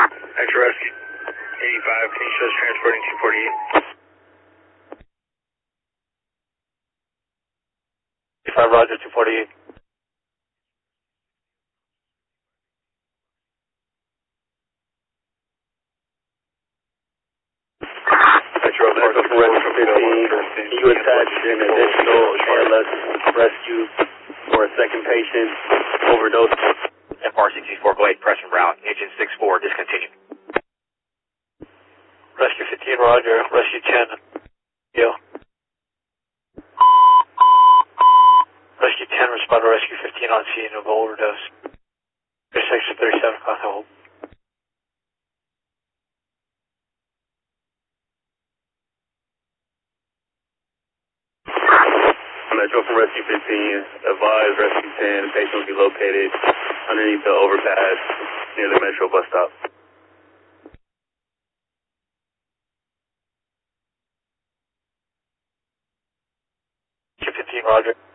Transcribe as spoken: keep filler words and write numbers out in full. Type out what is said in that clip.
Extra rescue. eighty-five, can you show us transporting two forty-eight? eighty-five, roger, two forty-eight. Metro, Metro for Rescue fifteen, can you attach an additional A L S rescue for a second patient overdose? F R sixty-four, go ahead, Preston Brown, engine six four, discontinued. Rescue fifteen, roger, rescue ten, yo. Rescue ten, respond to rescue fifteen on scene of overdose. Intersection thirty-seven, contact hold. Metro from Rescue fifteen, advise Rescue ten, the patient will be located underneath the overpass near the Metro bus stop. Rescue fifteen, roger.